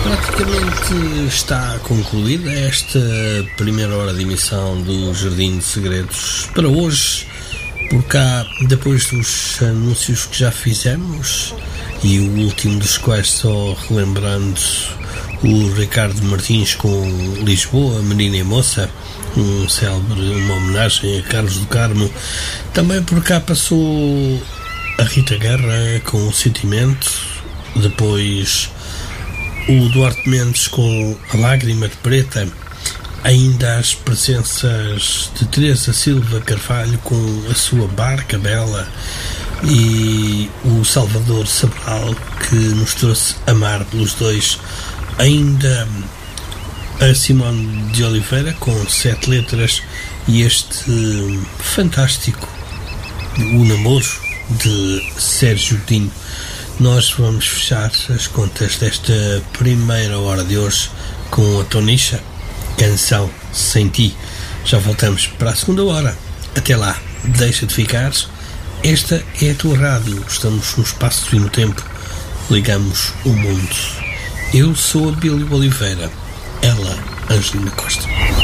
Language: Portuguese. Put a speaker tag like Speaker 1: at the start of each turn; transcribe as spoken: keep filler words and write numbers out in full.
Speaker 1: praticamente está concluída esta primeira hora de emissão do Jardim de Segredos para hoje. Por cá, depois dos anúncios que já fizemos, e o último dos quais só relembrando o Ricardo Martins com Lisboa, Menina e Moça, um célebre, uma homenagem a Carlos do Carmo. Também por cá passou a Rita Guerra com O Sentimento, depois o Duarte Mendes com A Lágrima de Preta, ainda as presenças de Teresa Silva Carvalho com A Sua Barca Bela e o Salvador Sobral, que nos trouxe Amar pelos Dois, ainda a Simone de Oliveira com Sete Letras e este fantástico O Namoro de Sérgio Godinho. Nós vamos fechar as contas desta primeira hora de hoje com a Tonicha, Canção Sem Ti. Já voltamos para a segunda hora. Até lá, deixa de ficar. Esta é a tua rádio. Estamos no espaço e no tempo. Ligamos o mundo. Eu sou a Bílio Oliveira. Ela, Angelina Costa.